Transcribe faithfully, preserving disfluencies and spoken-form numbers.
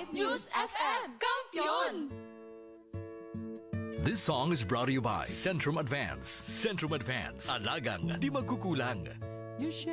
Fake News F M. Kampiyon! This song is brought to you by Centrum Advance. Centrum Advance. Alagang di magkukulang. You